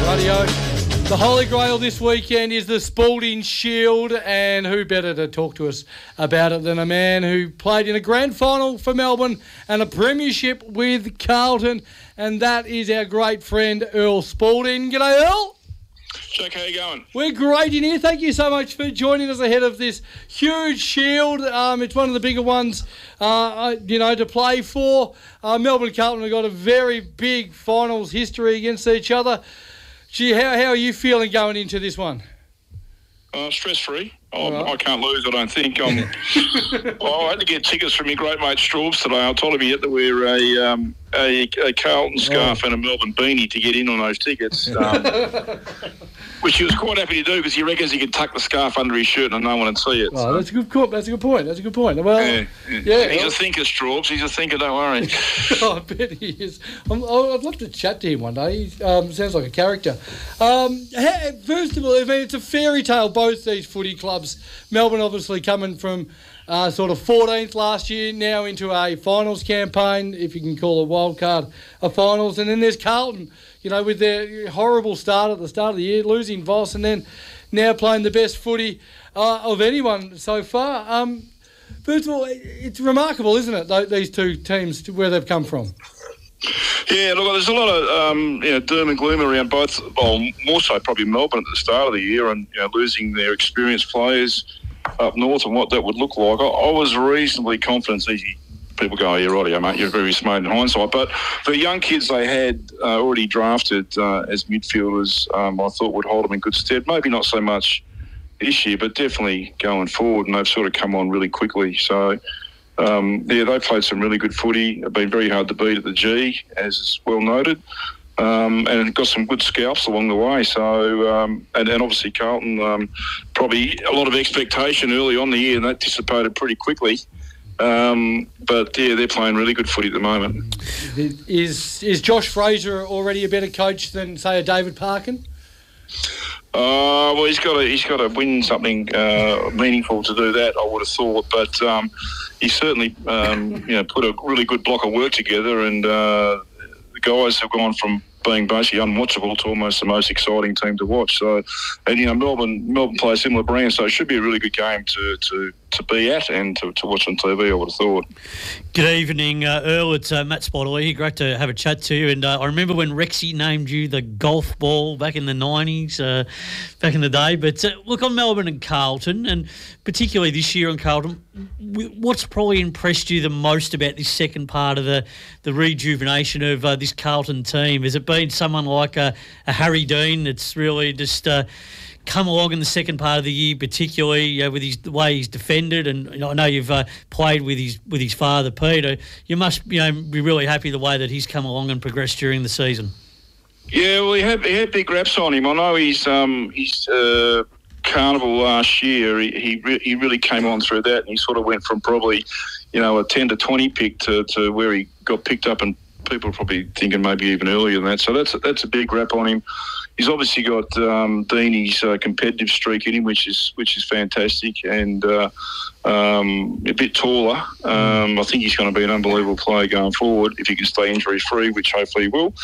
Radio. The Holy Grail this weekend is the Spalding Shield, and who better to talk to us about it than a man who played in a grand final for Melbourne and a premiership with Carlton, and that is our great friend Earl Spalding. G'day, Earl. Jack, how you going? We're great in here. Thank you so much for joining us ahead of this huge shield. It's one of the bigger ones, to play for. Melbourne and Carlton have got a very big finals history against each other. Gee, how are you feeling going into this one? Stress-free. Right. I can't lose, I don't think. I had to get tickets from your great mate Straubs today. I told him he had to wear a Carlton scarf and a Melbourne beanie to get in on those tickets, which he was quite happy to do because he reckons he could tuck the scarf under his shirt and no one would see it. Oh, so. That's a good point. Well, yeah. He's a thinker, Straubs. He's a thinker, don't worry. I bet he is. I'd love to chat to him one day. He sounds like a character. First of all, I mean, it's a fairy tale, both these footy clubs. Melbourne obviously coming from sort of 14th last year, now into a finals campaign, if you can call a wild card a finals. And then there's Carlton, with their horrible start at the start of the year, losing Voss, and then now playing the best footy of anyone so far. First of all, it's remarkable, isn't it, these two teams, where they've come from? Yeah, look, there's a lot of doom and gloom around both. Well, more so probably Melbourne at the start of the year, and losing their experienced players up north and what that would look like. I was reasonably confident. It's easy. People go, yeah, rightio, mate, you're very smart in hindsight. But the young kids they had already drafted as midfielders, I thought would hold them in good stead. Maybe not so much this year, but definitely going forward, and they've sort of come on really quickly. So. They played some really good footy. Have been very hard to beat at the G, as is well noted, and got some good scalps along the way. So, and obviously Carlton, probably a lot of expectation early on the year, and that dissipated pretty quickly. But they're playing really good footy at the moment. Is Josh Fraser already a better coach than, say, a David Parkin? Well, he's got to win something meaningful to do that, I would have thought. But he certainly put a really good block of work together, and the guys have gone from being basically unwatchable to almost the most exciting team to watch. So, and Melbourne play a similar brand, so it should be a really good game to be at and to watch on TV, I would have thought. Good evening, Earl. It's Matt Spottley here. Great to have a chat to you. And I remember when Rexy named you the golf ball back in the 90s, back in the day. But look, on Melbourne and Carlton, and particularly this year on Carlton, what's probably impressed you the most about this second part of the rejuvenation of this Carlton team? Has it been someone like a Harry Dean that's really just come along in the second part of the year, particularly with the way he's defended? And I know you've played with his father, Peter. You must be really happy the way that he's come along and progressed during the season. Yeah, well, he had big raps on him. I know he's Carnival last year, he really came on through that, and he sort of went from probably a 10 to 20 pick to where he got picked up, and people are probably thinking maybe even earlier than that. So that's a big rap on him. He's obviously got Deanie's competitive streak in him, which is fantastic, and a bit taller. I think he's going to be an unbelievable player going forward if he can stay injury-free, which hopefully he will.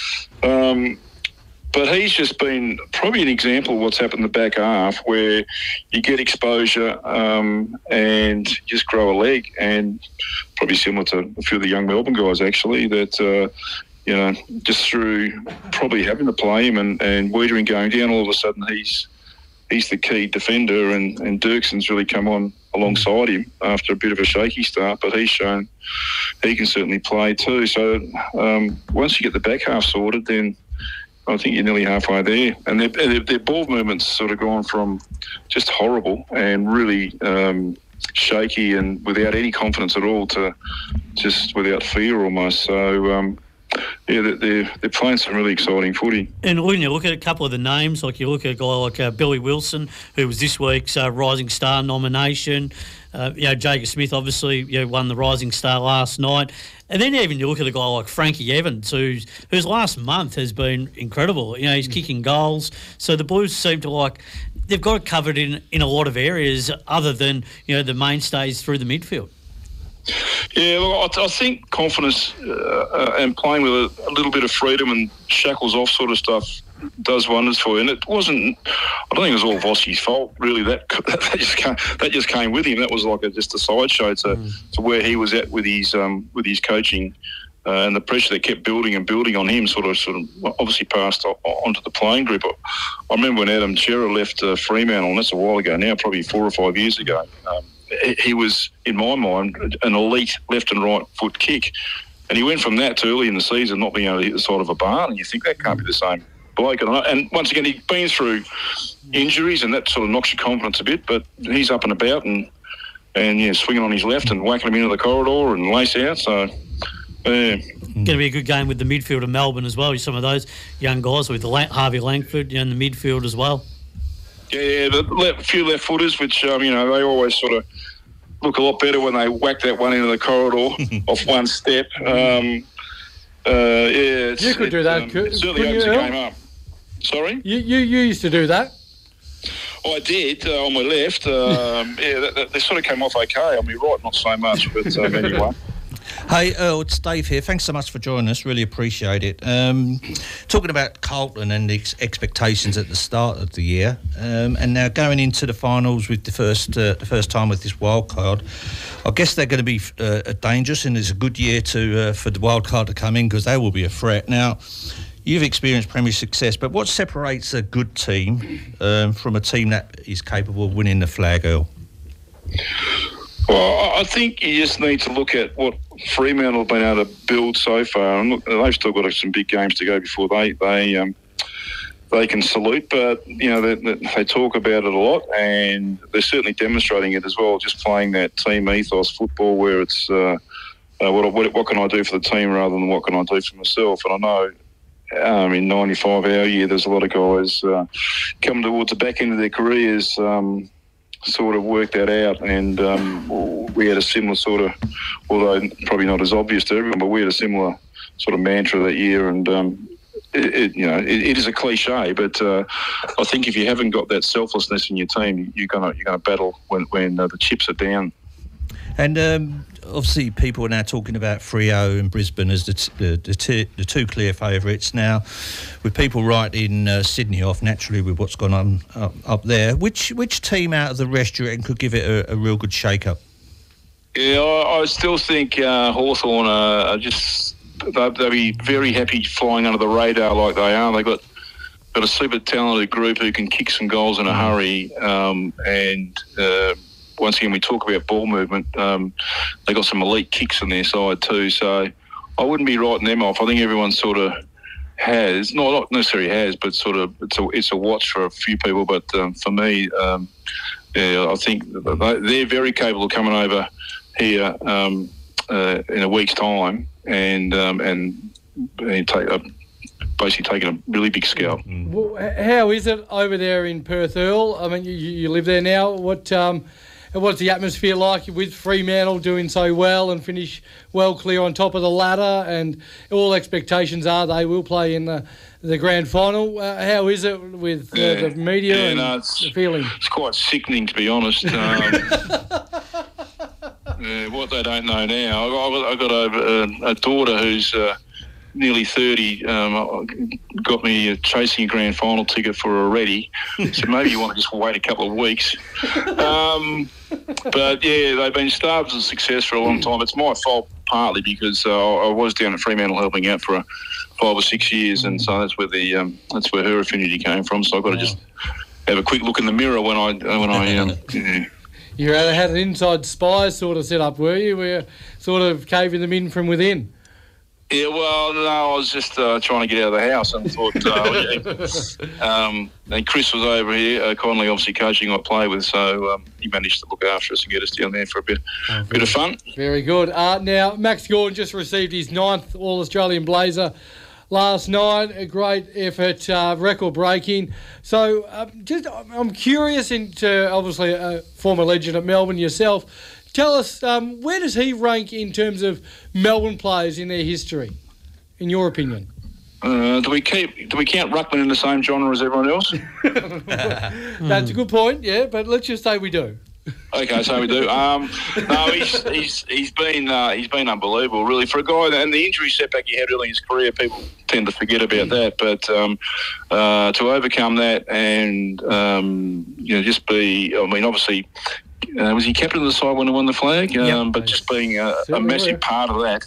But he's just been probably an example of what's happened in the back half, where you get exposure and just grow a leg, and probably similar to a few of the young Melbourne guys, actually, that just through probably having to play him and Wiedering going down, all of a sudden he's the key defender, and Dirkson's really come on alongside him after a bit of a shaky start, but he's shown he can certainly play too. So once you get the back half sorted, then I think you're nearly halfway there. And their ball movements sort of gone from just horrible and really shaky and without any confidence at all to just without fear almost. So they're playing some really exciting footy. And when you look at a couple of the names, like you look at a guy like Billy Wilson, who was this week's Rising Star nomination. Jacob Smith obviously won the Rising Star last night. And then even you look at a guy like Frankie Evans, whose last month has been incredible. He's kicking goals. So the Blues seem to they've got it covered in a lot of areas other than, the mainstays through the midfield. Yeah, look, I think confidence and playing with a little bit of freedom and shackles off sort of stuff does wonders for you. And it wasn't. I don't think it was all Vossi's fault, really. That just came with him. That was like just a sideshow to where he was at with his coaching. And the pressure that kept building on him sort of obviously passed onto the playing group. I remember when Adam Cerra left Fremantle, and that's a while ago now, probably 4 or 5 years ago. He was, in my mind, an elite left and right foot kick. And he went from that to early in the season not being able to hit the side of a barn, and you think that can't be the same bloke. And once again, he'd been through injuries, and that sort of knocks your confidence a bit, but he's up and about and swinging on his left and whacking him into the corridor and lace out, so... Going to be a good game with the midfield of Melbourne as well. Some of those young guys with Harvey Langford in the midfield as well. Yeah, a few left footers, which they always sort of look a lot better when they whack that one into the corridor off one step. You could do that. Certainly opens the game up. Sorry, you used to do that. I did on my left. They sort of came off okay. On my right, not so much, but anyway. Hey, Earl, it's Dave here. Thanks so much for joining us. Really appreciate it. Talking about Carlton and the expectations at the start of the year, and now going into the finals with the first time with this wild card, I guess they're going to be dangerous, and it's a good year for the wild card to come in because they will be a threat. Now, you've experienced Premier success, but what separates a good team from a team that is capable of winning the flag, Earl? Well, I think you just need to look at what Fremantle have been able to build so far, and look, they've still got some big games to go before they can salute. But they talk about it a lot, and they're certainly demonstrating it as well. Just playing that team ethos football, where it's what can I do for the team rather than what can I do for myself. And I know in 95 our year, there's a lot of guys coming towards the back end of their careers. Sort of worked that out, and we had a similar sort of, although probably not as obvious to everyone, but we had a similar sort of mantra that year, and it is a cliche, but I think if you haven't got that selflessness in your team, you're gonna battle when the chips are down. And obviously, people are now talking about Freo and Brisbane as the two clear favourites. Now, with people writing Sydney off naturally with what's gone on up there, which team out of the rest do you reckon could give it a real good shake-up? Yeah, I still think Hawthorn are just they'll be very happy flying under the radar like they are. They've got a super talented group who can kick some goals in a hurry, and once again, we talk about ball movement. They got some elite kicks on their side too, so I wouldn't be writing them off. I think everyone sort of has, not necessarily has, but sort of it's a watch for a few people. But for me, I think they're very capable of coming over here in a week's time and basically taking a really big scalp. Well, how is it over there in Perth, Earl? I mean, you live there now. What's the atmosphere like with Fremantle doing so well and finish well clear on top of the ladder? And all expectations are they will play in the grand final. How is it with the media and the feeling? It's quite sickening, to be honest. What they don't know now, I've got a daughter who's nearly 30, got me chasing a grand final ticket for her already. So maybe you want to just wait a couple of weeks. But yeah, they've been starved of success for a long time. It's my fault partly because I was down at Fremantle helping out for 5 or 6 years, and so that's where her affinity came from. So I've got to just have a quick look in the mirror when I. You had an inside spy sort of set up, were you? Where sort of caving them in from within. Yeah, well, no, I was just trying to get out of the house and thought, and Chris was over here, kindly obviously coaching I play with, so he managed to look after us and get us down there for a bit of fun. Very good. Now, Max Gawn just received his 9th All-Australian Blazer last night. A great effort, record-breaking. So, I'm curious into, obviously, a former legend at Melbourne yourself. Tell us, where does he rank in terms of Melbourne players in their history, in your opinion? Do we count Ruckman in the same genre as everyone else? That's a good point, yeah, but let's just say we do. Okay, so we do. No, he's been unbelievable, really, for a guy. And the injury setback he had early in his career, people tend to forget about that. But to overcome that and just be, I mean, obviously, was he captain of the side when he won the flag? But just being a massive part of that,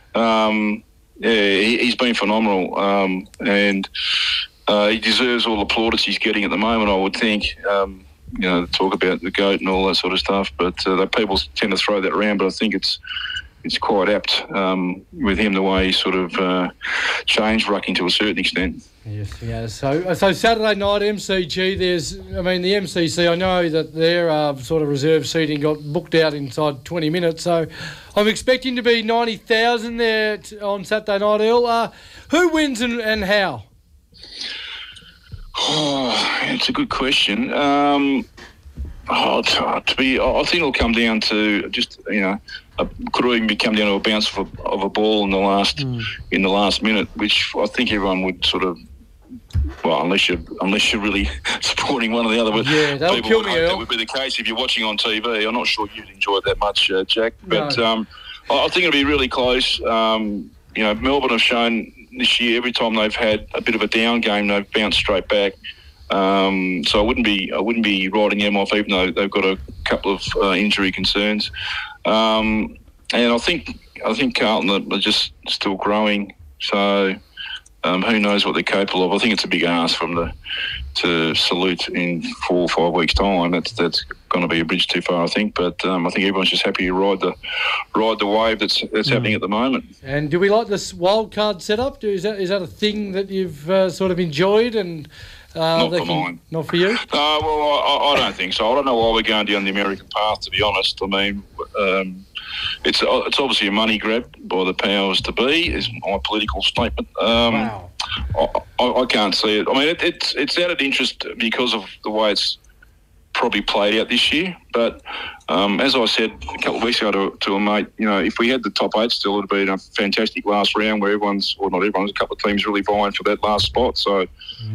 he's been phenomenal, and he deserves all the plaudits he's getting at the moment, I would think. Talk about the GOAT and all that sort of stuff, but people tend to throw that around. But I think it's quite apt with him, the way he sort of changed rucking to a certain extent. Yes, yeah. So Saturday night MCG. The MCC. I know that their sort of reserve seating got booked out inside 20 minutes. So I'm expecting to be 90,000 there on Saturday night. Earl, who wins and how? Oh, it's a good question. I think it'll come down to just could even come down to a bounce of a ball in the last minute, which I think everyone would sort of. Well, unless you're really supporting one or the other, but they'll people kill me. That would be the case if you're watching on TV. I'm not sure you'd enjoy it that much, Jack. But no. I think it'll be really close. Melbourne have shown this year every time they've had a bit of a down game, they've bounced straight back. So I wouldn't be writing them off, even though they've got a couple of injury concerns. And I think Carlton are just still growing. So. Who knows what they're capable of? I think it's a big ask from to salute in 4 or 5 weeks' time. That's going to be a bridge too far, I think. But I think everyone's just happy to ride the wave that's happening at the moment. And do we like this wild card setup? Is that a thing that you've sort of enjoyed? And not for mine. Not for you? I don't think so. I don't know why we're going down the American path, to be honest. I mean. It's obviously a money grab by the powers to be, is my political statement. Wow. I can't see it. I mean, it's out of interest because of the way it's probably played out this year. But as I said a couple of weeks ago to a mate, if we had the top 8 still, it would have been a fantastic last round where not everyone's, a couple of teams really vying for that last spot. So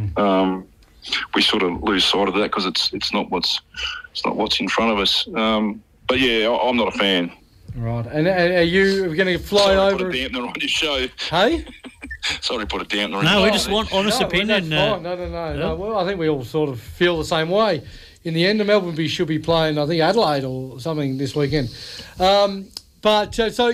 we sort of lose sight of that because it's not what's in front of us. But yeah, I'm not a fan. Right, and are you going to fly over? Put a dampener on your show. Hey? Sorry to put a dampener on. No, we just want honest opinion. That's fine. No. Well, I think we all sort of feel the same way. In the end, Melbourne should be playing, I think, Adelaide or something this weekend. You're going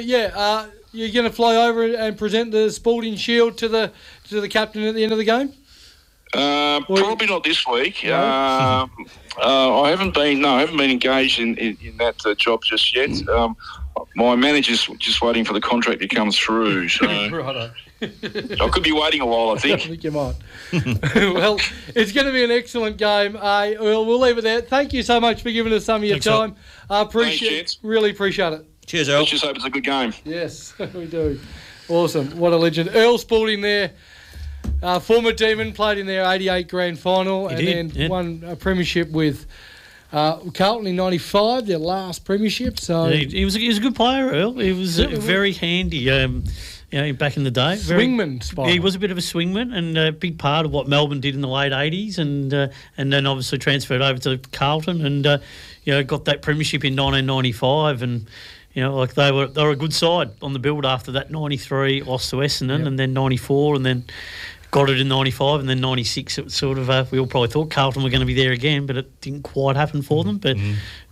to fly over and present the Sporting Shield to the captain at the end of the game? Probably not this week. No. I haven't been engaged in that job just yet. My manager's just waiting for the contract to come through. So Righto. I could be waiting a while, I think. I think you might. Well, it's going to be an excellent game. Earl, we'll leave it there. Thank you so much for giving us some of your time. Really appreciate it. Cheers, Earl. Let's just hope it's a good game. Yes, we do. Awesome. What a legend. Earl Sporting there. Former Demon, played in their 88 grand final won a premiership with Carlton in 95, their last premiership. So he was a good player, Earl. He was very handy. Back in the day, swingman. He was a bit of a swingman and a big part of what Melbourne did in the late 80s, and then obviously transferred over to Carlton and got that premiership in 1995 and. They were a good side on the build after that 93 lost to Essendon and then 94 and then got it in 95 and then 96. It was sort of we all probably thought Carlton were going to be there again, but it didn't quite happen for them. But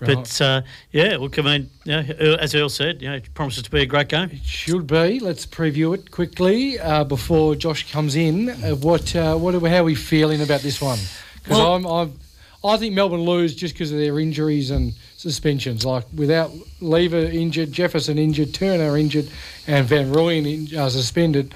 look, I mean, as Earl said, it promises to be a great game. It should be. Let's preview it quickly before Josh comes in. How are we feeling about this one? Because I think Melbourne lose just because of their injuries and suspensions. Like without Lever injured, Jefferson injured, Turner injured, and Van Rooyen suspended.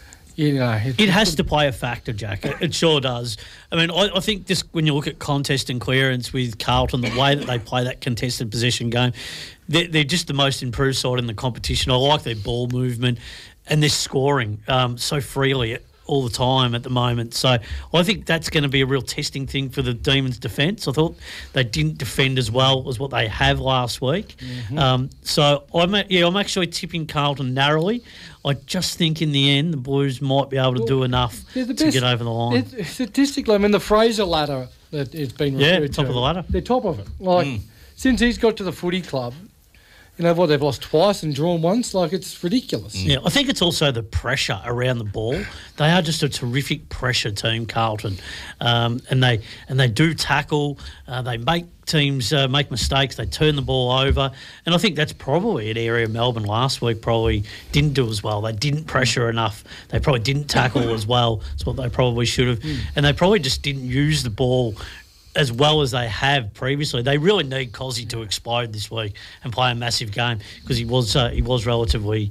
It has to play a factor, Jack. It sure does. I mean, I think just when you look at contest and clearance with Carlton, the way that they play that contested possession game, they're just the most improved side in the competition. I like their ball movement and their scoring so freely all the time at the moment. So I think that's going to be a real testing thing for the Demons' defence. I thought they didn't defend as well as what they have last week. Mm-hmm. So I'm actually tipping Carlton narrowly. I just think in the end the Blues might be able to do enough to get over the line. Statistically, I mean, the Fraser ladder that it's been referred to. Top of the ladder. They're top of it. since he's got to the footy club, you know what, they've lost twice and drawn once. Like, it's ridiculous. Yeah, I think it's also the pressure around the ball. They are just a terrific pressure team, Carlton, and they do tackle. They make teams make mistakes. They turn the ball over, and I think that's probably an area Melbourne last week probably didn't do as well. They didn't pressure enough. They probably didn't tackle as well. That's what they probably should have, and they probably just didn't use the ball as well as they have previously. They really need Cozzy to explode this week and play a massive game, because he was relatively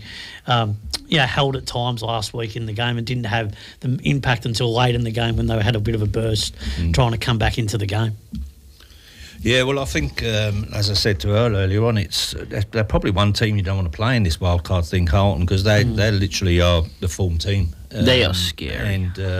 held at times last week in the game and didn't have the impact until late in the game when they had a bit of a burst trying to come back into the game. Yeah, well, I think, as I said to Earl earlier on, they're probably one team you don't want to play in this wildcard thing, Carlton, because they literally are the form team. They are scary.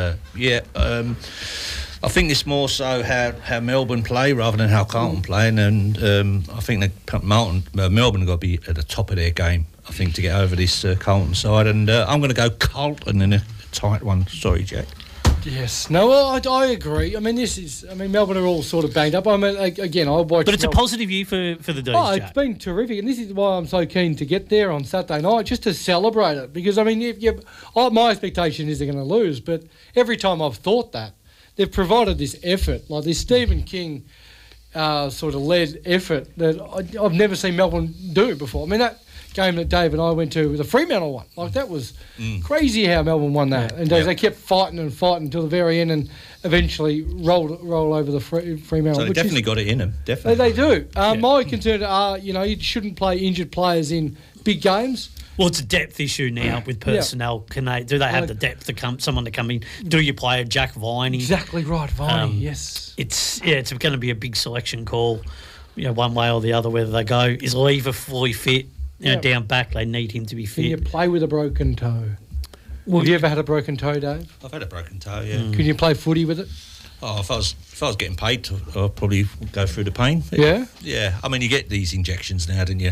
And, I think it's more so how Melbourne play rather than how Carlton play, and I think that Melbourne have got to be at the top of their game, I think, to get over this Carlton side, and I'm going to go Carlton in a tight one. Sorry, Jack. Yes. No, well, I agree. I mean, Melbourne are all sort of banged up. I mean, again, I watched... But it's a positive year for the D's, Jack. Jack. It's been terrific, and this is why I'm so keen to get there on Saturday night, just to celebrate it, because, I mean, my expectation is they're going to lose, but every time I've thought that, they've provided this effort, like this Stephen King sort of led effort that I've never seen Melbourne do before. I mean, that game that Dave and I went to, the Fremantle one, like, that was crazy how Melbourne won that. And they kept fighting until the very end, and eventually roll over the Fremantle. So they definitely got it in them, definitely. They do. My concern are, you shouldn't play injured players in big games. Well, it's a depth issue now with personnel. Do they have the depth to come in? Do you play a Jack Viney? Exactly right, Viney. Yes. It's going to be a big selection call, one way or the other, whether they go. Is Lever fully fit? Down back, they need him to be fit. Can you play with a broken toe? Have you ever had a broken toe, Dave? I've had a broken toe, yeah. Can you play footy with it? Oh, if I was getting paid, I'd probably go through the pain. Yeah? Yeah. I mean, you get these injections now, don't you?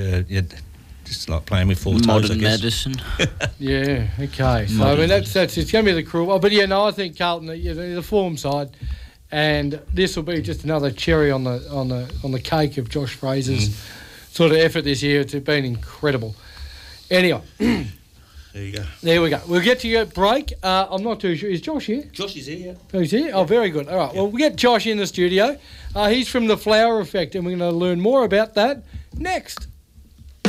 Just like playing with 4 toes, modern medicine. Yeah, okay. So, I mean, it's going to be the cruel... But, I think Carlton, the form side, and this will be just another cherry on the cake of Josh Fraser's sort of effort this year. It's been incredible. Anyway. There you go. There we go. We'll get to your break. I'm not too sure. Is Josh here? Josh is here, yeah. Oh, he's here? Oh, very good. All right. Well, we'll get Josh in the studio. He's from The Flower Effect, and we're going to learn more about that next.